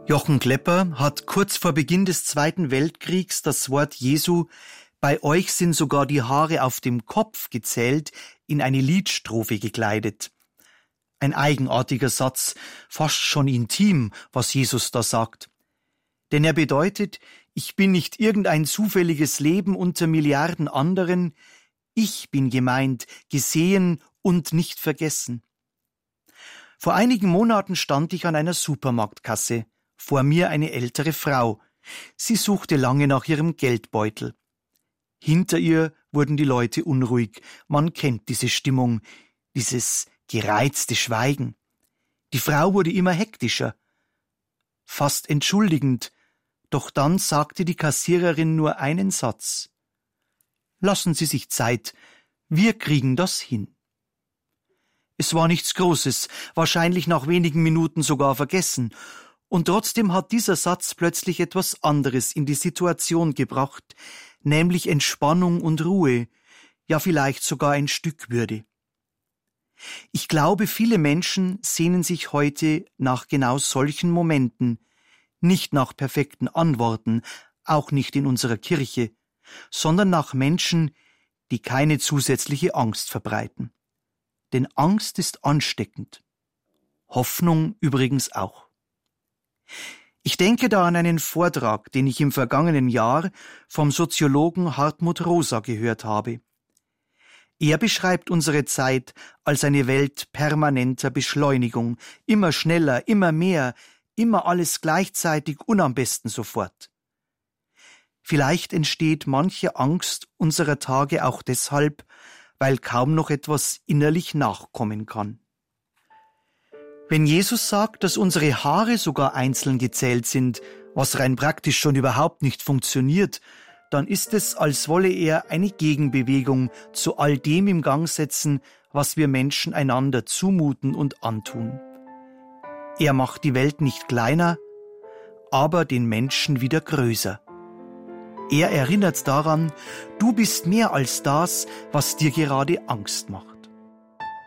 Jochen Klepper hat kurz vor Beginn des Zweiten Weltkriegs das Wort Jesu „Bei euch sind sogar die Haare auf dem Kopf gezählt" in eine Liedstrophe gekleidet. Ein eigenartiger Satz, fast schon intim, was Jesus da sagt. Denn er bedeutet, ich bin nicht irgendein zufälliges Leben unter Milliarden anderen, ich bin gemeint, gesehen und nicht vergessen. Vor einigen Monaten stand ich an einer Supermarktkasse, vor mir eine ältere Frau. Sie suchte lange nach ihrem Geldbeutel. Hinter ihr wurden die Leute unruhig. Man kennt diese Stimmung, dieses gereizte Schweigen. Die Frau wurde immer hektischer, fast entschuldigend, doch dann sagte die Kassiererin nur einen Satz. Lassen Sie sich Zeit, wir kriegen das hin. Es war nichts Großes, wahrscheinlich nach wenigen Minuten sogar vergessen, und trotzdem hat dieser Satz plötzlich etwas anderes in die Situation gebracht, nämlich Entspannung und Ruhe, ja vielleicht sogar ein Stück Würde. Ich glaube, viele Menschen sehnen sich heute nach genau solchen Momenten, nicht nach perfekten Antworten, auch nicht in unserer Kirche, sondern nach Menschen, die keine zusätzliche Angst verbreiten. Denn Angst ist ansteckend. Hoffnung übrigens auch. Ich denke da an einen Vortrag, den ich im vergangenen Jahr vom Soziologen Hartmut Rosa gehört habe. Er beschreibt unsere Zeit als eine Welt permanenter Beschleunigung, immer schneller, immer mehr, immer alles gleichzeitig und am besten sofort. Vielleicht entsteht manche Angst unserer Tage auch deshalb, weil kaum noch etwas innerlich nachkommen kann. Wenn Jesus sagt, dass unsere Haare sogar einzeln gezählt sind, was rein praktisch schon überhaupt nicht funktioniert, dann ist es, als wolle er eine Gegenbewegung zu all dem im Gang setzen, was wir Menschen einander zumuten und antun. Er macht die Welt nicht kleiner, aber den Menschen wieder größer. Er erinnert daran, du bist mehr als das, was dir gerade Angst macht.